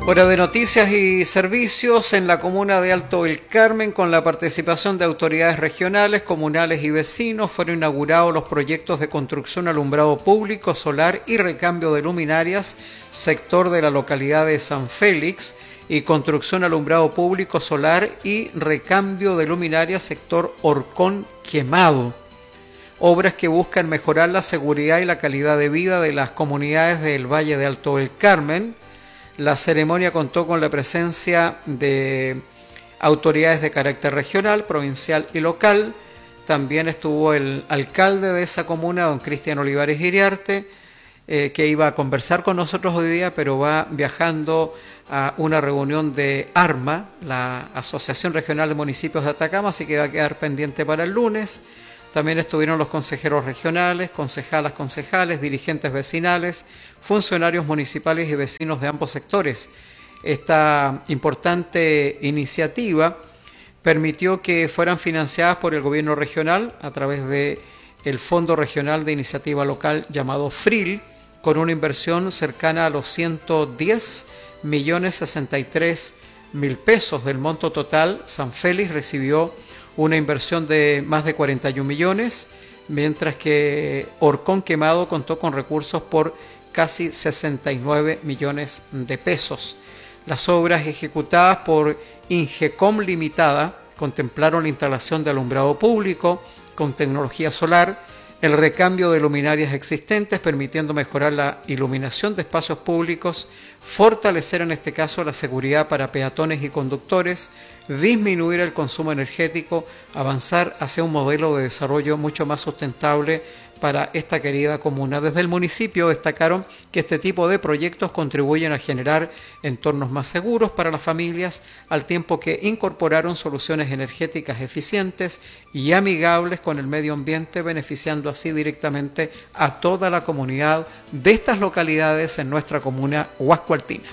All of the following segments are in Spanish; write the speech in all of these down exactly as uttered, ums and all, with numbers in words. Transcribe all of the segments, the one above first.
Hora de noticias y servicios en la comuna de Alto del Carmen, con la participación de autoridades regionales, comunales y vecinos. Fueron inaugurados los proyectos de construcción, alumbrado público, solar y recambio de luminarias, sector de la localidad de San Félix, y construcción, alumbrado público, solar y recambio de luminarias, sector Horcón Quemado. Obras que buscan mejorar la seguridad y la calidad de vida de las comunidades del Valle de Alto del Carmen. La ceremonia contó con la presencia de autoridades de carácter regional, provincial y local. También estuvo el alcalde de esa comuna, don Cristian Olivares Iriarte, eh, que iba a conversar con nosotros hoy día, pero va viajando a una reunión de ARMA, la Asociación Regional de Municipios de Atacama, así que va a quedar pendiente para el lunes. También estuvieron los consejeros regionales, concejalas, concejales, dirigentes vecinales, funcionarios municipales y vecinos de ambos sectores. Esta importante iniciativa permitió que fueran financiadas por el gobierno regional a través de el Fondo Regional de Iniciativa Local llamado FRIL, con una inversión cercana a los ciento diez millones sesenta y tres mil pesos. Del monto total, San Félix recibió una inversión de más de cuarenta y un millones, mientras que Horcón Quemado contó con recursos por casi sesenta y nueve millones de pesos. Las obras ejecutadas por Ingecom Limitada contemplaron la instalación de alumbrado público con tecnología solar, el recambio de luminarias existentes, permitiendo mejorar la iluminación de espacios públicos, fortalecer en este caso la seguridad para peatones y conductores, disminuir el consumo energético, avanzar hacia un modelo de desarrollo mucho más sustentable para esta querida comuna. Desde el municipio destacaron que este tipo de proyectos contribuyen a generar entornos más seguros para las familias, al tiempo que incorporaron soluciones energéticas eficientes y amigables con el medio ambiente, beneficiando así directamente a toda la comunidad de estas localidades en nuestra comuna huascoaltina.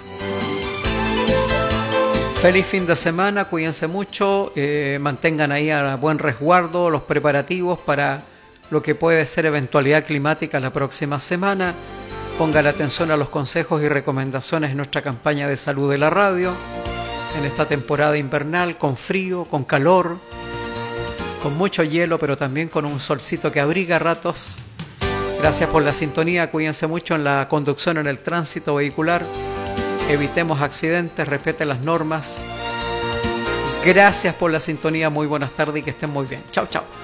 Feliz fin de semana, cuídense mucho, eh, mantengan ahí a buen resguardo los preparativos para lo que puede ser eventualidad climática la próxima semana. Ponga la atención a los consejos y recomendaciones en nuestra campaña de salud de la radio en esta temporada invernal, con frío, con calor, con mucho hielo, pero también con un solcito que abriga a ratos. Gracias por la sintonía, cuídense mucho en la conducción, en el tránsito vehicular. Evitemos accidentes, respeten las normas. Gracias por la sintonía, muy buenas tardes y que estén muy bien. Chao, chao.